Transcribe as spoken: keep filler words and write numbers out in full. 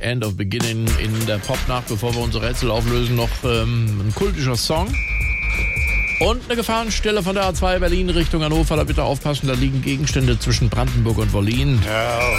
End of Beginning in der Popnacht, bevor wir unser Rätsel auflösen, noch ähm, ein kultischer Song. Und eine Gefahrenstelle von der A zwei Berlin Richtung Hannover. Da bitte aufpassen, da liegen Gegenstände zwischen Brandenburg und Wollin. Ja.